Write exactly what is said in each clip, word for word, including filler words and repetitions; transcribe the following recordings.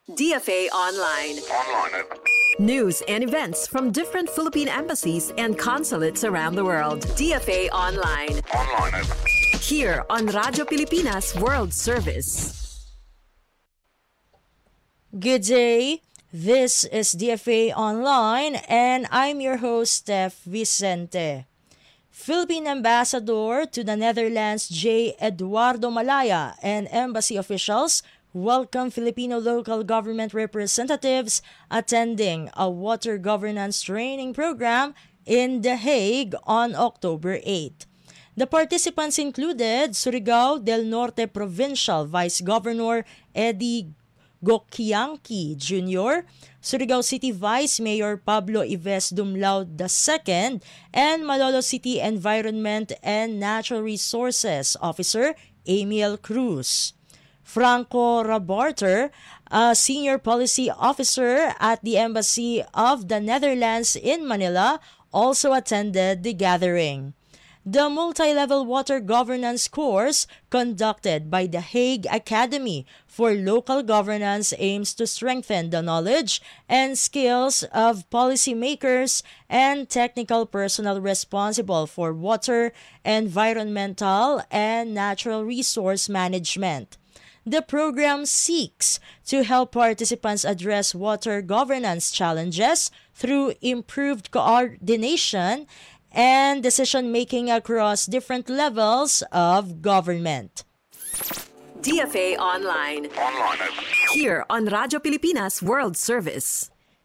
D F A Online. Online. News and events from different Philippine embassies and consulates around the world. D F A Online. Online. Here on Radyo Pilipinas World Service. Good day. This is D F A Online and I'm your host, Steph Vicente. Philippine Ambassador to the Netherlands J. Eduardo Malaya and embassy officials welcome Filipino local government representatives attending a water governance training program in The Hague on October eighth. The participants included Surigao del Norte Provincial Vice Governor Eddie Gokianki Junior, Surigao City Vice Mayor Pablo Ives Dumlao the second, and Malolo City Environment and Natural Resources Officer Emil Cruz. Franco Rabarter, a senior policy officer at the Embassy of the Netherlands in Manila, also attended the gathering. The multi-level water governance course conducted by the Hague Academy for Local Governance aims to strengthen the knowledge and skills of policymakers and technical personnel responsible for water, environmental, and natural resource management. The program seeks to help participants address water governance challenges through improved coordination and decision-making across different levels of government. D F A Online. Online. Here on Radyo Pilipinas World Service.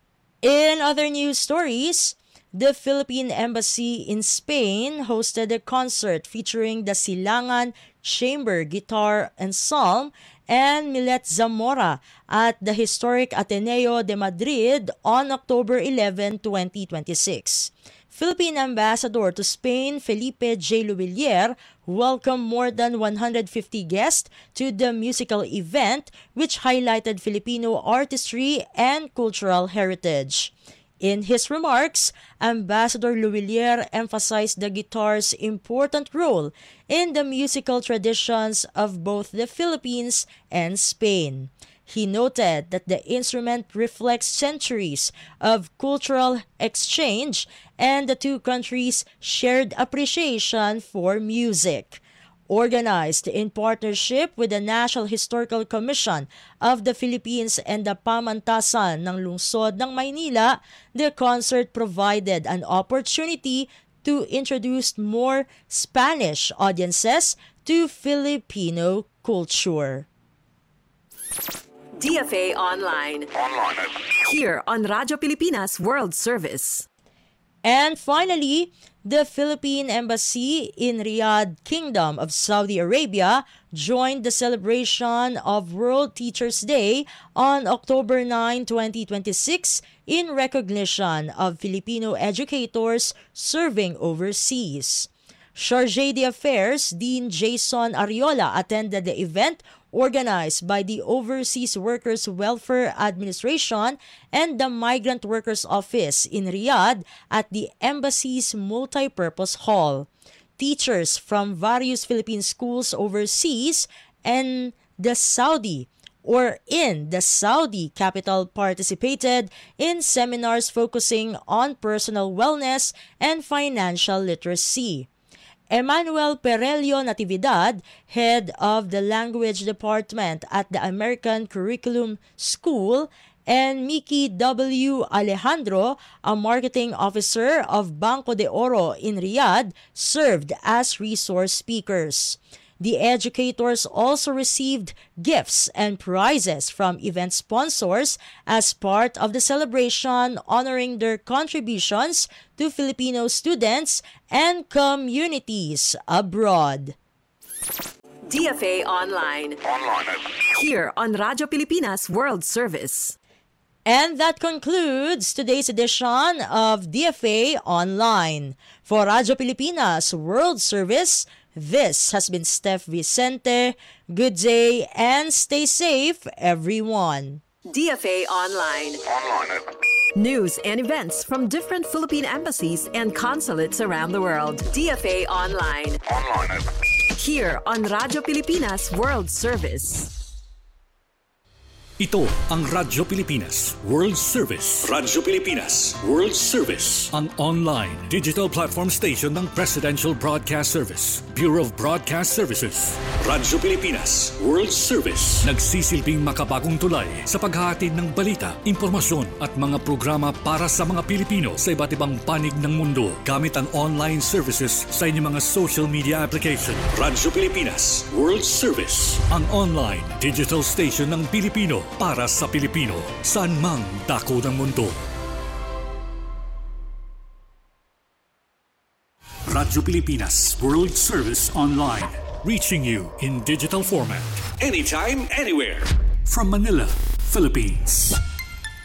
In other news stories, the Philippine Embassy in Spain hosted a concert featuring the Silangan Chamber Guitar Ensemble and Milet Zamora at the historic Ateneo de Madrid on October eleventh, twenty twenty-six. Philippine Ambassador to Spain Felipe J. Luvillier welcomed more than one hundred fifty guests to the musical event, which highlighted Filipino artistry and cultural heritage. In his remarks, Ambassador Luvillier emphasized the guitar's important role in the musical traditions of both the Philippines and Spain. He noted that the instrument reflects centuries of cultural exchange and the two countries' shared appreciation for music. Organized in partnership with the National Historical Commission of the Philippines and the Pamantasan ng Lungsod ng Maynila, the concert provided an opportunity to introduce more Spanish audiences to Filipino culture. D F A Online. Online. Here on Radyo Pilipinas World Service. And finally, the Philippine Embassy in Riyadh, Kingdom of Saudi Arabia, joined the celebration of World Teachers' Day on October ninth, twenty twenty-six in recognition of Filipino educators serving overseas. Chargé d'Affaires Dean Jason Ariola attended the event organized by the Overseas Workers Welfare Administration and the Migrant Workers Office in Riyadh at the embassy's multi-purpose hall. Teachers from various Philippine schools overseas and the Saudi or in the Saudi capital participated in seminars focusing on personal wellness and financial literacy. Emmanuel Perelio Natividad, head of the language department at the American Curriculum School, and Mickey W. Alejandro, a marketing officer of Banco de Oro in Riyadh, served as resource speakers. The educators also received gifts and prizes from event sponsors as part of the celebration honoring their contributions to Filipino students and communities abroad. D F A Online. Online. Here on Radyo Pilipinas World Service. And that concludes today's edition of D F A Online. For Radyo Pilipinas World Service, this has been Steph Vicente. Good day and stay safe, everyone. D F A Online. Online. News and events from different Philippine embassies and consulates around the world. D F A Online. Online. Here on Radyo Pilipinas World Service. Ito ang Radyo Pilipinas World Service. Radyo Pilipinas World Service. Ang online digital platform station ng Presidential Broadcast Service, Bureau of Broadcast Services. Radyo Pilipinas World Service. Nagsisilbing makabagong tulay sa paghahatid ng balita, impormasyon at mga programa para sa mga Pilipino sa iba't ibang panig ng mundo gamit ang online services sa inyong mga social media application. Radyo Pilipinas World Service. Ang online digital station ng Pilipino para sa Pilipino, saan mang dako ng mundo. Radyo Pilipinas World Service Online, reaching you in digital format, anytime, anywhere, from Manila, Philippines.